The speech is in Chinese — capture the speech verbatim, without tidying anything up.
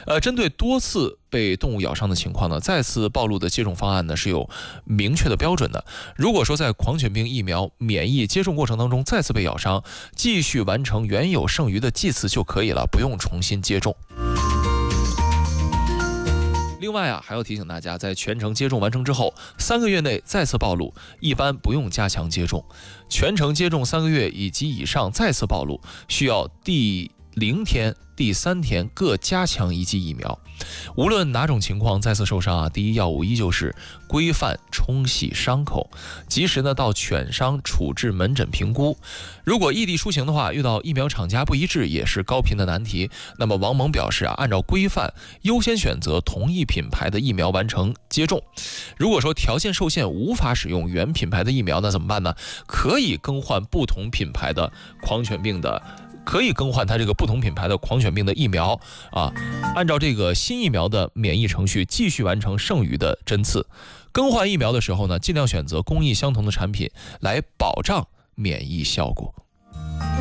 呃，针对多次被动物咬伤的情况呢，再次暴露的接种方案呢是有明确的标准的。如果说在狂犬病疫苗免疫接种过程当中再次被咬伤，继续完成原有剩余的剂次就可以了，不用重新接种。另外啊，还要提醒大家，在全程接种完成之后，三个月内再次暴露，一般不用加强接种。全程接种三个月以及以上再次暴露，需要第零天、第三天各加强一剂疫苗。无论哪种情况再次受伤啊，第一要务依旧是规范冲洗伤口，及时呢到犬伤处置门诊评估。如果异地出行的话，遇到疫苗厂家不一致也是高频的难题。那么王蒙表示啊，按照规范优先选择同一品牌的疫苗完成接种。如果说条件受限无法使用原品牌的疫苗，那怎么办呢？可以更换不同品牌的狂犬病的。可以更换它这个不同品牌的狂犬病的疫苗啊，按照这个新疫苗的免疫程序继续完成剩余的针刺。更换疫苗的时候呢，尽量选择工艺相同的产品来保障免疫效果。